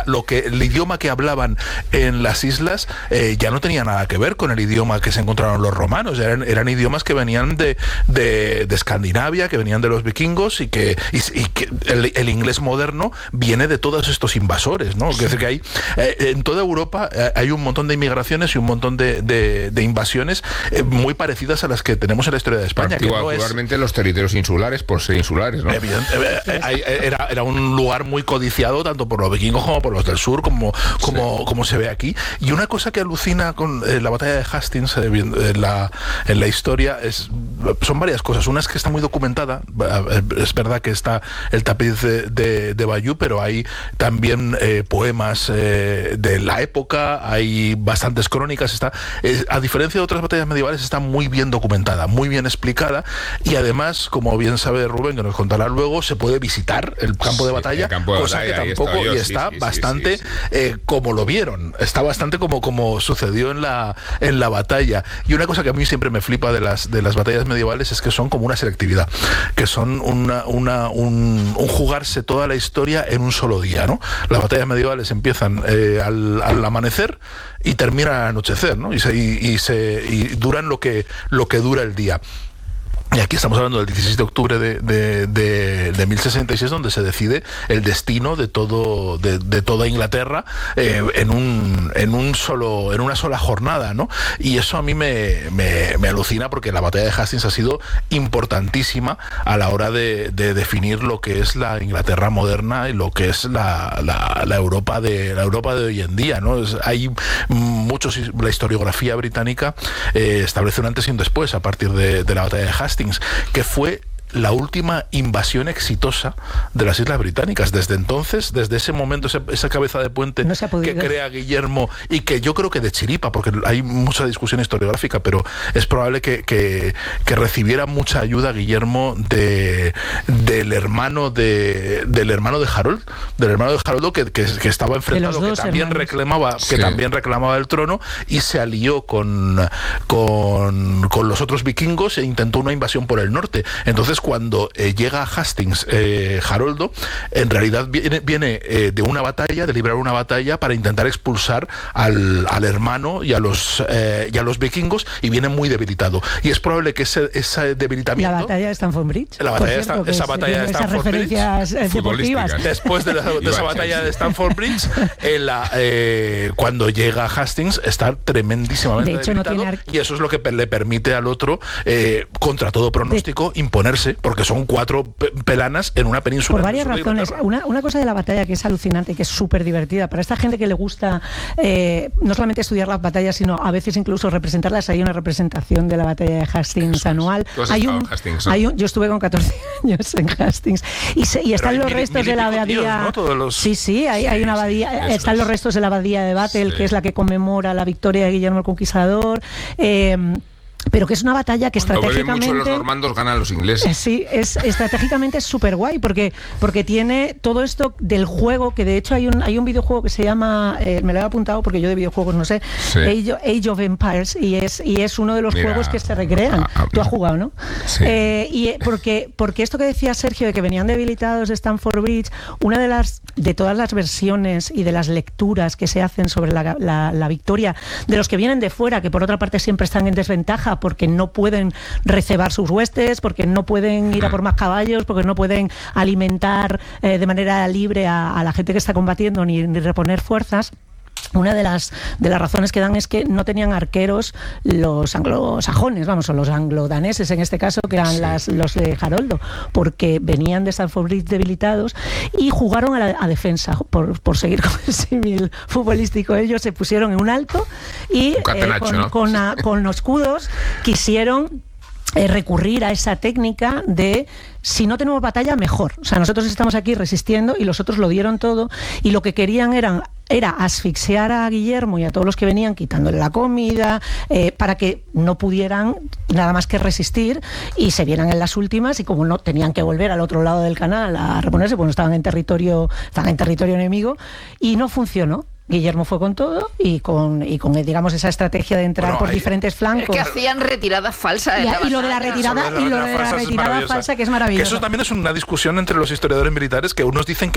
el idioma que hablaban en las islas ya no tenía nada que ver con el idioma que se encontraron los romanos. Eran idiomas que venían de Escandinavia, que venían de los vikingos, y que el inglés moderno viene de todos estos invasores, ¿no? Es decir, que hay en toda Europa hay un montón de inmigraciones y un montón de invasiones muy parecidas a las que tenemos en la historia de España. Actualmente los territorios insulares, por ser insulares, ¿no? Era un lugar muy codiciado tanto por los vikingos como por los del sur, como se ve aquí. Y una cosa que alucina con la batalla de Hastings en la historia son varias cosas. Una es que está muy documentada. Es verdad que está el tapiz de Bayeux, pero hay también poemas de la época, hay bastantes crónicas. A diferencia de otras batallas medievales, está muy bien documentada, muy bien explicada, y además, como bien sabe Rubén, que nos contará luego, se puede visitar el campo de batalla, cosa que tampoco, y está bastante como lo vieron, está bastante como sucedió en la batalla. Y una cosa que a mí siempre me flipa de las batallas medievales es que son como una selectividad, que son un jugarse toda la historia en un solo día, ¿no? Las batallas medievales empiezan al amanecer y terminan al anochecer, ¿no? Y duran lo que dura el día. Y aquí estamos hablando del 16 de octubre de 1066, donde se decide el destino de toda Inglaterra en una sola jornada, ¿no? Y eso a mí me alucina, porque la batalla de Hastings ha sido importantísima a la hora de definir lo que es la Inglaterra moderna y lo que es la Europa de hoy en día, ¿no? Hay la historiografía británica establece un antes y un después a partir de la batalla de Hastings, que fue la última invasión exitosa de las Islas Británicas. Desde entonces, desde ese momento, esa cabeza de puente que crea Guillermo, y que yo creo que de chiripa, porque hay mucha discusión historiográfica, pero es probable que recibiera mucha ayuda Guillermo del hermano de Harold, que estaba enfrentado, que también reclamaba el trono, y se alió con los otros vikingos e intentó una invasión por el norte. Entonces, cuando llega a Hastings Haroldo, en realidad viene de una batalla, de librar una batalla para intentar expulsar al hermano y a los vikingos, y viene muy debilitado. Y es probable que ese debilitamiento... La batalla de Stamford Bridge. Esa batalla de Stamford Bridge. Después de esa batalla de Stamford Bridge, cuando llega a Hastings, está tremendísimamente debilitado, y eso es lo que le permite al otro, contra todo pronóstico, imponerse, porque son 4 pelanas en una península. Por varias razones. Una cosa de la batalla que es alucinante, que es súper divertida, para esta gente que le gusta no solamente estudiar las batallas, sino a veces incluso representarlas. Hay una representación de la batalla de Hastings anual. Yo estuve con 14 años en Hastings, y están los restos de la abadía, ¿no? Sí, hay una abadía, están los restos de la abadía de Battle, que es la que conmemora la victoria de Guillermo el Conquistador. Pero que es una batalla que estratégicamente... mucho los normandos ganan a los ingleses. Sí, estratégicamente es súper guay, porque tiene todo esto del juego, que de hecho hay un videojuego que se llama, me lo he apuntado porque yo de videojuegos no sé, Age of Empires, y es uno de los juegos que se recrean. Tú has jugado, ¿no? Sí. Porque esto que decía Sergio, de que venían debilitados de Stamford Bridge, una de todas las versiones y de las lecturas que se hacen sobre la victoria de los que vienen de fuera, que por otra parte siempre están en desventaja porque no pueden recebar sus huestes, porque no pueden ir a por más caballos, porque no pueden alimentar de manera libre a la gente que está combatiendo, ni reponer fuerzas. Una de las razones que dan es que no tenían arqueros los anglosajones, o los anglodaneses en este caso, que eran los de Haroldo, porque venían de Stamford Bridge debilitados y jugaron a defensa, por seguir con el símil futbolístico. Ellos se pusieron en un alto y con los escudos quisieron recurrir a esa técnica de: si no tenemos batalla, mejor. O sea, nosotros estamos aquí resistiendo, y los otros lo dieron todo, y lo que querían era asfixiar a Guillermo y a todos los que venían, quitándole la comida, para que no pudieran nada más que resistir y se vieran en las últimas, y como no tenían que volver al otro lado del canal a reponerse, pues estaban en territorio enemigo, y no funcionó. Guillermo fue con todo y con digamos esa estrategia de entrar por diferentes flancos. Es que hacían retiradas falsas. Y lo de la retirada falsa, que es maravilloso. Que eso también es una discusión entre los historiadores militares, que unos dicen